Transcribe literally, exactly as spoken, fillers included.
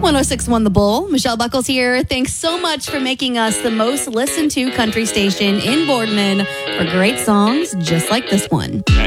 oh six point one The Bull. Michelle Buckles here. Thanks so much for making us the most listened to country station in Boardman for great songs just like this one.